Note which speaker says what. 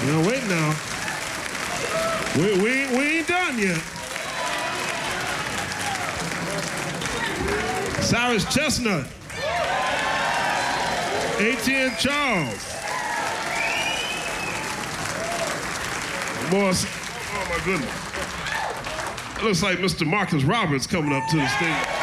Speaker 1: Now, wait now. We ain't done yet. Cyrus Chestnut. ATN Charles. Boy, oh my goodness. It looks like Mr. Marcus Roberts coming up to the stage.